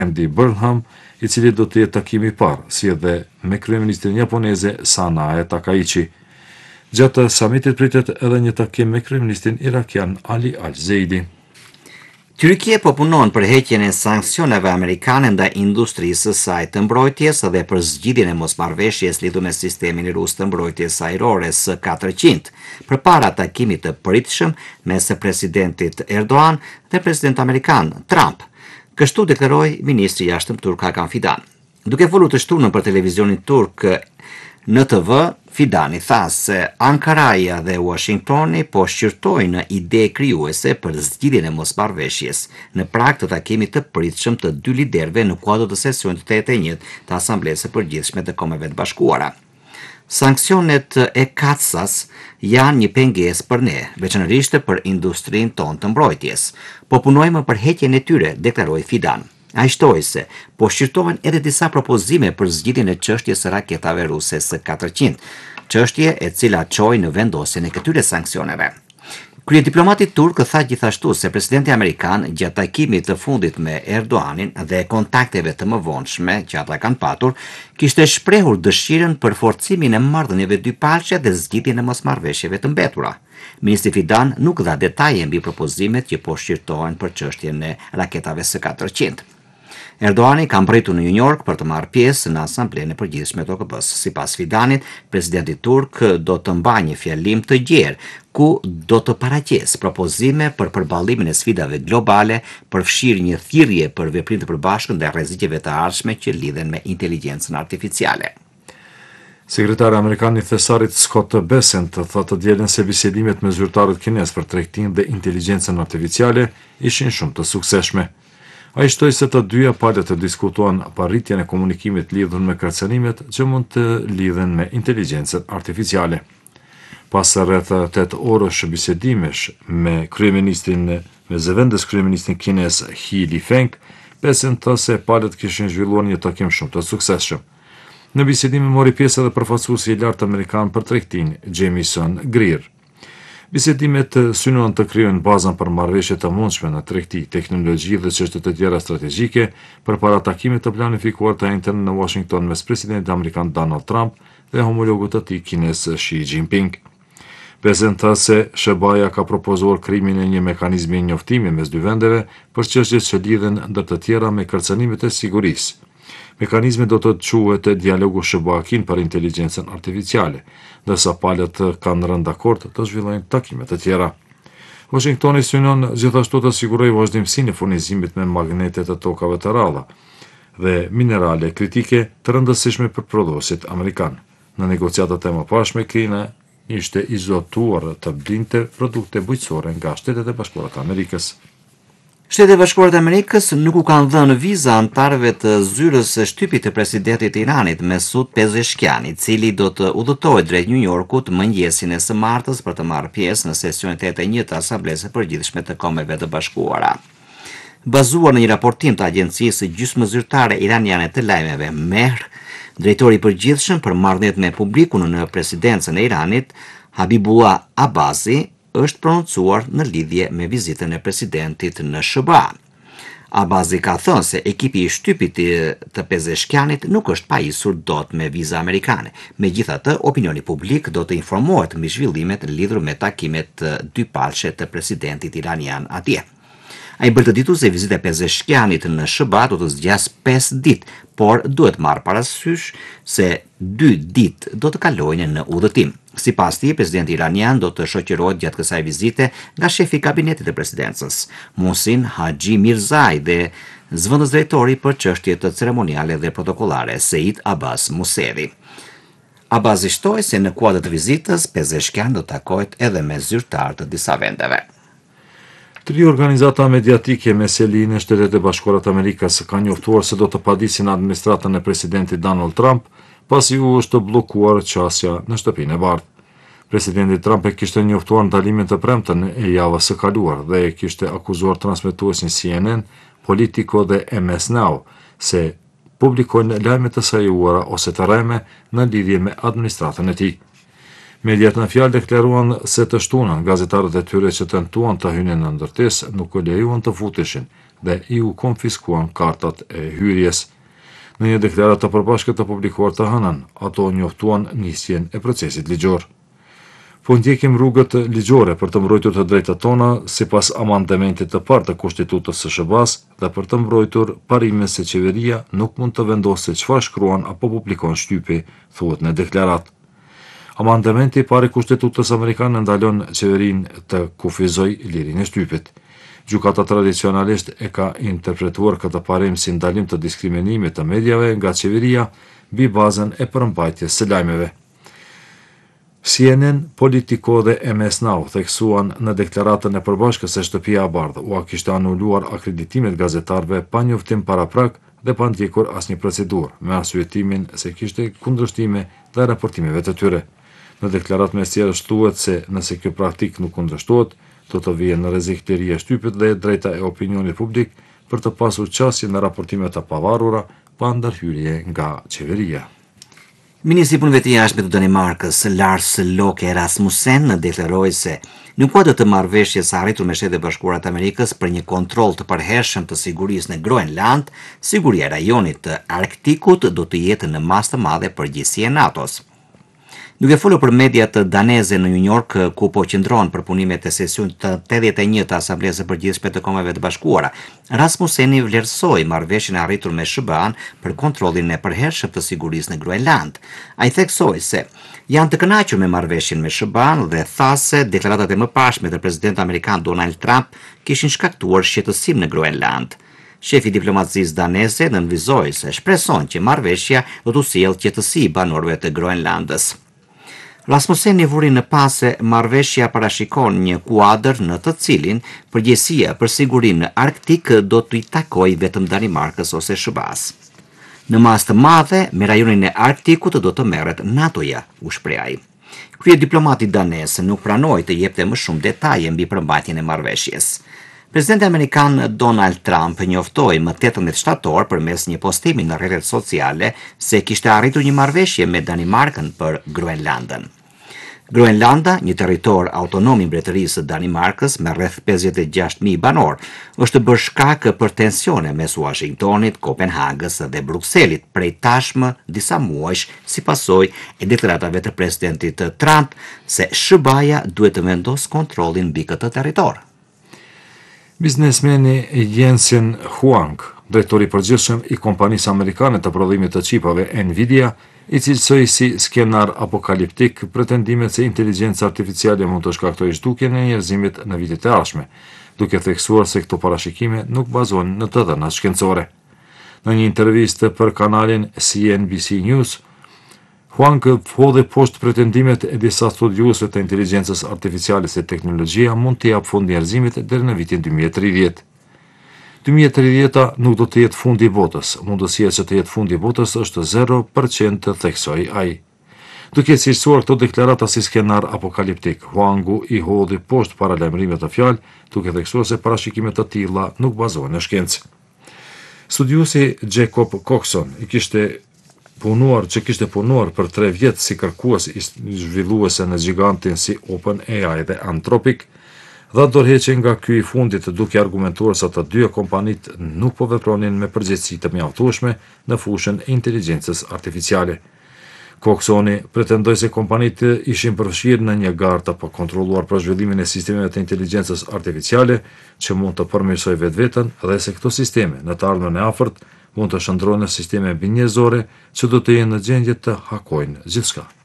Andy Burnham, I cili do të jetë takimi I parë, si edhe me kryeministrin japoneze Sanae Takaichi. Gjatë summitit pritet edhe një takim me kryeministrin irakian Ali Al-Zeidi. Tyrkia po punon për heqjen e sanksioneve amerikane ndaj industrisë së saj të mbrojtjes dhe për zgjidhjen e mosmarrëveshjes lidhur me sistemin rus të mbrojtjes ajrore S-400, përpara takimit të pritshëm mes presidentit Erdogan dhe presidentit amerikan Trump. Kështu deklaroi ministri I jashtëm turk Hakan Fidan. Duke folur të shtunën për televizionin turk në TV, Fidani tha se Ankaraja dhe Washingtoni po shqyrtojnë ide krijuese për zgjidhjen e mosmarrëveshjes në prag të takimit të pritshëm të dy liderëve në kuadër të sesionit të 81 të Asamblesë së Përgjithshme të Kombeve të Bashkuara. Sanksionet e Katsas janë një pengesë për ne, veçanërisht për industrinë tonë të mbrojtjes. Po punojmë për heqjen e tyre, deklaroi Fidan. Ai shtoi se po shqyrtohen edhe disa propozime për zgjidhjen e çështjes së raketave ruse S-400, çështje e cila çoi në vendosjen e këtyre sanksioneve. Kryediplomati turk tha gjithashtu se presidenti amerikan gjatë takimit të fundit me Erdoganin dhe kontakteve të mëvonshme që ata kanë patur, kishte shprehur dëshirën për forcimin e marrëdhënieve dypalqe dhe zgjidhjen e mosmarrëveshjeve të mbetura. Ministri Fidan nuk dha detaje mbi propozimet që po shqyrtohen për çështjen e raketave S-400. Erdogani ka mbritur në New York për të marrë pjesë në Asamblenë e Përgjithshme të OKB-s. Sipas Fidanit, presidenti turk do të mbajë një fjalim të gjerë ku do të paraqesë propozime për përballimin e sfidave globale, përfshirë një thirrje për veprim të përbashkët ndaj rrezikeve të ardhshme që lidhen me inteligjencën artificiale. Sekretari amerikan I thesarit Scott Bessent thotë dielën se bisedimet me zyrtarët kinez për tregtinë dhe inteligjencën artificiale ishin shumë të suksesshme. Ai shtoi se të dyja palët të diskutuan parritjen e komunikimit lidhur me kërcënimet që mund të lidhen me inteligjencën artificiale. Pas rreth 8 orësh bisedimesh me zëvendës kryeministrin kinez He Lifeng, Bessent tha se palët kishin zhvilluar një takim shumë të suksesshëm. Në bisedime mori pjesë edhe përfaqësuesi I lartë amerikan për tregtinë Jamieson Greer. Bisedimet synuan të krijojnë bazën për marrëveshje të mundshme në tregti, teknologji dhe çështje të tjera strategjike përpara takimit të planifikuar të njëjtën në Washington mes presidentit amerikan Donald Trump dhe homologut të tij kinez Xi Jinping. Bessent tha se SBA ka propozuar krijimin e një mekanizmi njoftimi mes dy vendeve për çështjet që lidhen ndër të tjera me kërcënimet e sigurisë. Mekanizmi do të quhet dialogu SBA-kin për inteligjencën artificiale, ndërsa palët kanë rënë dakord të zhvillojnë takime të tjera. Washingtoni synon gjithashtu të sigurojë vazhdimsinë e furnizimit me magnete të tokave të rralla dhe minerale kritike të rëndësishme për prodhuesit amerikan. Në negociatat e mëparshme, Kina ishte I zotuar të blinte produkte bujqësore nga Shtetet e Bashkuara të Amerikës. Shtetet e Bashkuara të Amerikës nuk u kanë dhënë viza antarëve të zyrës së shtypit të presidentit të Iranit Mesut Pezeshkian, I cili do të udhëtojë drejt New Yorkut mëngjesin e së martës për të marrë pjesë në sesionin 81 të Asamblesë së Përgjithshme të Kombeve të Bashkuara. Bazuar në një raportim të agjencisë gjysmëzyrtare iraniane të lajmeve Mehr, drejtori I përgjithshëm për marrëdhëniet me publikun në presidencën e Iranit, Habibullah Abazi, është prononcuar në lidhje me vizitën e presidentit në SBA. Abazi ka thënë se ekipi I shtypit të Pezeshkianit nuk është pajisur dot me viza amerikane. Megjithatë, opinioni publik do të informohet mbi zhvillimet lidhur me takimet dypalqe të presidentit iranian atje. Ai bërë të ditur se vizita e Pezeshkianit në SBA do të zgjas 5 ditë, por duhet marrë parasysh se 2 ditë do të kalojnë në udhëtim. Sipas tij, presidenti iranian do të shoqërohet gjatë kësaj vizite nga shefi I kabinetit të presidencës, Muhsin Haxhi Mirzai dhe zëvendës drejtori për çështje të ceremoniale dhe protokollare, Seid Abbas Musevi. Abbasi shtoi se në kuadër të vizitës, Pezeshkian do të takohet edhe me zyrtar të disa vendeve. 3 organizata mediatike me seli në Shtetet e Bashkuara të Amerikës kanë njoftuar se do të padisin administratën e presidentit Donald Trump pasi u është bllokuar qasja në Shtëpinë e Bardhë. Presidenti Trump e kishte njoftuar ndalimin të premten e javës së kaluar dhe e kishte akuzuar transmetuesin CNN, Politico dhe MS Now se publikojnë lajme të sajuara ose të rreme në lidhje me administratën e tij. Mediat në fjalë deklaruan se të shtunën gazetarët e tyre që tentuan të hynin në ndërtesë nuk u lejuan të futeshin dhe u konfiskuan kartat e hyrjes. Në një deklaratë të përbashkët të publikuar të hënën, ato njoftuan nisjen e procesit ligjor. Po ndjekim rrugët ligjore për të mbrojtur të drejtat tona sipas amandamentit të parë të Kushtetutës së SHBA-s dhe për të mbrojtur parimin se qeveria nuk mund të vendosë çfarë shkruan apo publikon shtypi, thuhet në deklaratë. Amandamenti i parë i Kushtetutës amerikane ndalon qeverinë të kufizojë lirinë e shtypit. Gjykata tradicionalisht e ka interpretuar këtë parim si ndalim të diskriminimit të medjave nga qeveria mbi bazën e përmbajtjes së lajmeve. CNN, Politico dhe MS Now theksuan në deklaratën e përbashkës se Shtëpia e Bardhë ua kishte anuluar akreditimet gazetarëve pa njoftim paraprak dhe pa ndjekur asnjë procedurë, me arsyetimin se kishte kundërshtime dhe raportimeve të tyre. Në deklaratë mes tjerësh thuhet se nëse kjo praktikë nuk kundërshtohet, do të vijë në rrezik liria e shtypit dhe drejta e opinionit publik për të pasur qasje në raportime të pavarura pa ndërhyrje nga qeveria. Ministri i Punëve të Jashtme të Danimarkës, Lars Løkke Rasmussen, deklaroi se në kuadër të marrëveshjes së arritur me Shtetet e Bashkuara të Amerikës për një kontroll të përhershëm të sigurisë në Groenland, siguria e rajonit të Arktikut do të jetë në masë të madhe përgjegjësia e NATO-s. Duke folur për mediat daneze në New York, ku po qëndron për punimet e sesionit të 81 të Asamblesë së Përgjithshme të Kombeve të Bashkuara, Rasmusseni vlerësoi marrëveshjen e arritur me SHBA-n për kontrollin e përhershëm të sigurisë në Groenland. Ai theksoi se janë të kënaqur me marrëveshjen me SHBA-n dhe tha se deklaratat e mëparshme të presidentit amerikan Donald Trump kishin shkaktuar shqetësim në Groenland. Shefi i diplomacisë daneze nënvizoi se shpreson që marrëveshja do të sjellë qetësi banorëve të Groenlandës. Rasmusseni vuri në pas se marrëveshja parashikon një kuadër në të cilin përgjegjësia për sigurinë në Arktik do t'i takojë vetëm Danimarkës ose SHBA-s. Në masë të madhe, me rajonin e Arktikut do të merret NATO-ja, u shpreh ai. Kryediplomati danez nuk pranoi të jepte më shumë detaje mbi përmbajtjen e marrëveshjes. Presidenti amerikan Donald Trump njoftoi më 18 shtator përmes një postimi në rrjetet sociale se kishte arritur një marrëveshje me Danimarkën për Groenlandën. Groenlanda, një territor autonom i mbretërisë së Danimarkës me rreth 56.000 banor, është bërë shkak për tensione mes Washingtonit, Kopenhagës dhe Brukselit prej tashmë disa muajsh si pasojë e deklaratave të presidentit Trump se SHBA-ja duhet të vendosë kontrollin mbi këtë territor. Biznesmeni Jensen Huang, drejtori i përgjithshëm i kompanisë amerikane të prodhimit të çipave Nvidia, i cilësoi si skenar apokaliptik pretendimet se inteligjenca artificiale mund të shkaktojë zhdukjen e njerëzimit në vitet e ardhshme, duke theksuar se këto parashikime nuk bazohen në të dhënat shkencore. Në një intervistë për kanalin CNBC News, Huang hodhi poshtë pretendimet e disa studiuesve të inteligjencës artificiale se teknologjia mund të japë fund njerëzimit deri në vitin 2030. 2030-a nuk do të jetë fundi i botës, mundësia që të jetë fundi i botës është 0%, theksoi ai. Duke cilësuar këto deklarata si skenar apokaliptik, Huangu i hodhi poshtë paralajmërime të fjalë, duke theksuar se parashikimet të tilla nuk bazohen në shkencë. Studiuesi Jacob Coxon që kishte punuar për 3 vjet si kërkues i zhvilluese në gigantin si OpenAI dhe Anthropic, dha dorëheqje nga ky i fundit duke argumentuar se të dy kompanitë nuk po vepronin me përgjegjësi të mjaftueshme në fushën e inteligjencës artificiale. Coxoni pretendoi se kompanitë ishin përfshirë në një garë të kontrolluar për zhvillimin e sistemeve të inteligjencës artificiale që mund të përmirësojë vetveten dhe se këto sisteme në të ardhmen e afërt mund të shndrojnë sisteme binjëzore që do të jenë në gjendje të hakojnë gjithçka.